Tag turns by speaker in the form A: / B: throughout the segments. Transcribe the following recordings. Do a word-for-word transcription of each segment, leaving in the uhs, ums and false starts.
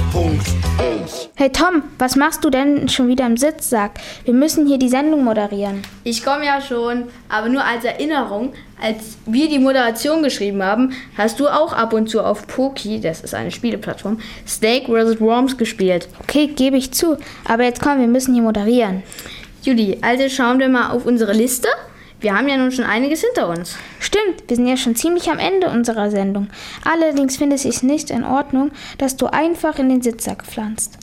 A: Punkt ich.
B: Hey Tom, was machst du denn schon wieder im Sitzsack? Wir müssen hier die Sendung moderieren.
C: Ich komme ja schon, aber nur als Erinnerung, als wir die Moderation geschrieben haben, hast du auch ab und zu auf Poki, das ist eine Spieleplattform, Snake versus. Worms gespielt.
B: Okay, gebe ich zu. Aber jetzt komm, wir müssen hier moderieren.
C: Judy, also schauen wir mal auf unsere Liste. Wir haben ja nun schon einiges hinter uns.
B: Stimmt, wir sind ja schon ziemlich am Ende unserer Sendung. Allerdings finde ich es nicht in Ordnung, dass du einfach in den Sitzsack pflanzt.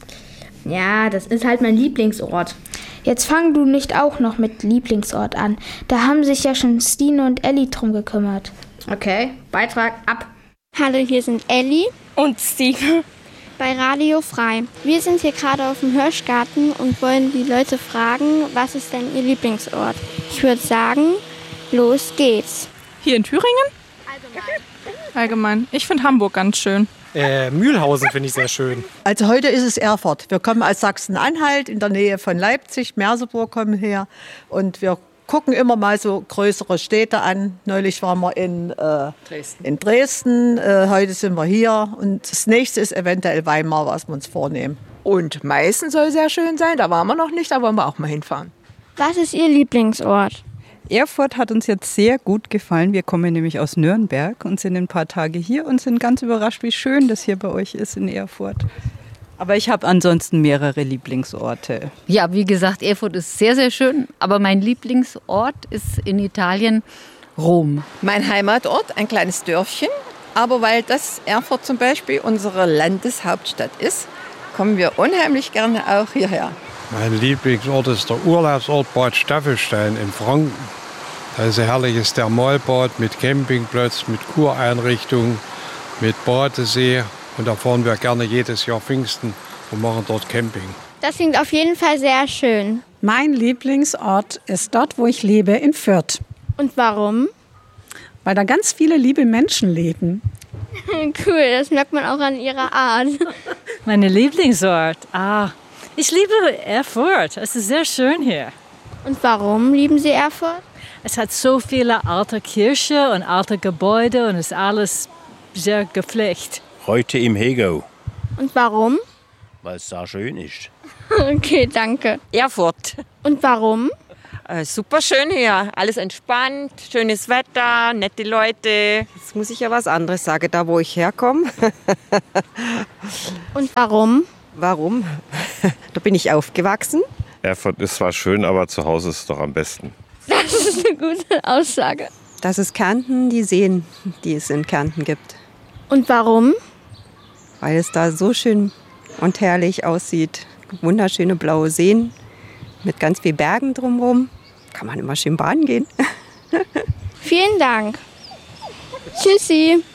C: Ja, das ist halt mein Lieblingsort.
B: Jetzt fang du nicht auch noch mit Lieblingsort an. Da haben sich ja schon Stine und Elli drum gekümmert.
C: Okay, Beitrag ab.
D: Hallo, hier sind Elli
E: und Stine
D: bei Radio Frei. Wir sind hier gerade auf dem Hirschgarten und wollen die Leute fragen, was ist denn ihr Lieblingsort? Ich würde sagen, los geht's.
E: Hier in Thüringen? Allgemein. Allgemein. Ich finde Hamburg ganz schön.
F: Äh, Mühlhausen finde ich sehr schön.
G: Also heute ist es Erfurt. Wir kommen aus Sachsen-Anhalt, in der Nähe von Leipzig. Merseburg kommen her. Und wir gucken immer mal so größere Städte an. Neulich waren wir in äh, Dresden. In Dresden. Äh, heute sind wir hier. Und das nächste ist eventuell Weimar, was wir uns vornehmen.
H: Und Meißen soll sehr schön sein. Da waren wir noch nicht, da wollen wir auch mal hinfahren.
D: Was ist Ihr Lieblingsort?
I: Erfurt hat uns jetzt sehr gut gefallen. Wir kommen nämlich aus Nürnberg und sind ein paar Tage hier und sind ganz überrascht, wie schön das hier bei euch ist in Erfurt. Aber ich habe ansonsten mehrere Lieblingsorte.
J: Ja, wie gesagt, Erfurt ist sehr, sehr schön. Aber mein Lieblingsort ist in Italien Rom.
H: Mein Heimatort, ein kleines Dörfchen. Aber weil das Erfurt zum Beispiel unsere Landeshauptstadt ist, kommen wir unheimlich gerne auch hierher.
K: Mein Lieblingsort ist der Urlaubsort Bad Staffelstein in Franken. Da ist ein herrliches Thermalbad mit Campingplatz, mit Kureinrichtung, mit Badesee. Und da fahren wir gerne jedes Jahr Pfingsten und machen dort Camping.
D: Das klingt auf jeden Fall sehr schön.
L: Mein Lieblingsort ist dort, wo ich lebe, in Fürth.
D: Und warum?
L: Weil da ganz viele liebe Menschen leben.
D: Cool, das merkt man auch an ihrer Art.
M: Mein Lieblingsort? Ah, ich liebe Erfurt. Es ist sehr schön hier.
D: Und warum lieben Sie Erfurt?
M: Es hat so viele alte Kirchen und alte Gebäude und es ist alles sehr gepflegt.
N: Heute im Hegau.
D: Und warum?
N: Weil es da schön ist.
D: Okay, danke.
E: Erfurt.
D: Und warum?
E: Äh, super schön hier. Alles entspannt, schönes Wetter, nette Leute.
O: Jetzt muss ich ja was anderes sagen, da wo ich herkomme.
D: Und warum?
O: Warum? Da bin ich aufgewachsen.
P: Erfurt ist zwar schön, aber zu Hause ist es doch am besten.
D: Das ist eine gute Aussage.
O: Das ist Kärnten, die Seen, die es in Kärnten gibt.
D: Und warum?
O: Weil es da so schön und herrlich aussieht. Wunderschöne blaue Seen mit ganz viel Bergen drumherum. Kann man immer schön baden gehen.
D: Vielen Dank. Tschüssi.